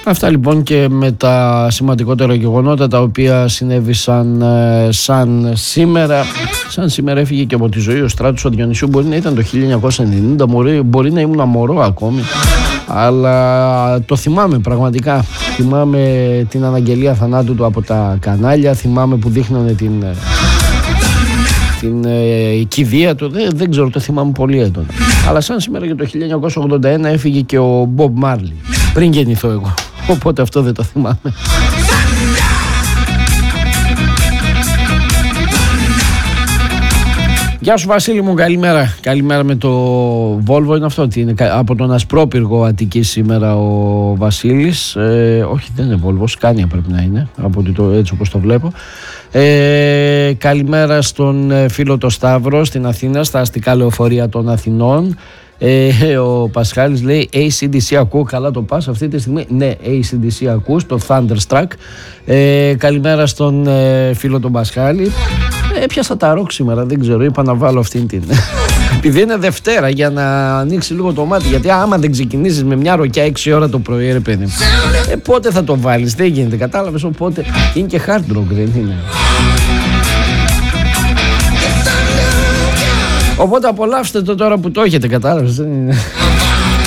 Αυτά λοιπόν και με τα σημαντικότερα γεγονότα τα οποία συνέβησαν σαν σήμερα. Σαν σήμερα έφυγε και από τη ζωή ο Στράτος ο Διονυσίου. Μπορεί να ήταν το 1990, μπορεί να ήμουν μωρό ακόμη, αλλά το θυμάμαι πραγματικά. Θυμάμαι την αναγγελία θανάτου του από τα κανάλια, θυμάμαι που δείχνανε την κηδεία του, δεν ξέρω, το θυμάμαι πολύ έντονα. Αλλά σαν σήμερα και το 1981 έφυγε και ο Μπομπ Μάρλι, πριν γεννηθώ εγώ, οπότε αυτό δεν το θυμάμαι. Γεια σου Βασίλη μου, καλημέρα. Καλημέρα με το Volvo, είναι αυτό, είναι από τον Ασπρόπυργο Αττικής σήμερα ο Βασίλης. Όχι, δεν είναι Volvo, Scania πρέπει να είναι, έτσι όπως το βλέπω. Καλημέρα στον φίλο το Σταύρο στην Αθήνα, στα αστικά λεωφορεία των Αθηνών. Ο Πασχάλης λέει AC/DC ακούω, καλά το πας αυτή τη στιγμή. Ναι, AC/DC ακούς, το Thunderstruck. Καλημέρα στον φίλο τον Πασχάλη. Έπιασα τα ροκ σήμερα, δεν ξέρω, είπα να βάλω αυτήν την επειδή είναι Δευτέρα, για να ανοίξει λίγο το μάτι, γιατί άμα δεν ξεκινήσεις με μια ροκιά 6 ώρα το πρωί, ρε παιδί, πότε θα το βάλεις, δεν γίνεται, κατάλαβες, οπότε είναι και hard rock, δεν είναι? Οπότε απολαύστε το τώρα που το έχετε, κατάλαβες, δεν είναι?